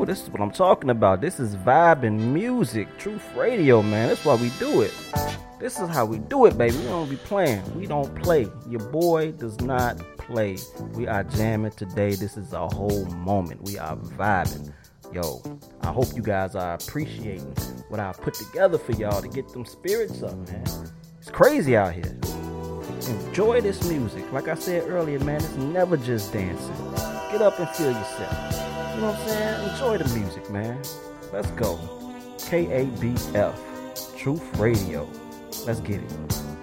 do. This is what I'm talking about. This is vibing music, Truth Radio, man. That's why we do it. This is how we do it, baby. We don't be playing. We don't play. Your boy does not play. We are jamming today. This is a whole moment. We are vibing. Yo, I hope you guys are appreciating what I put together for y'all to get them spirits up, man. It's crazy out here. Enjoy this music. Like I said earlier, man, it's never just dancing. Get up and feel yourself. You know what I'm saying? Enjoy the music, man. Let's go. KABF, Truth Radio. Let's get it.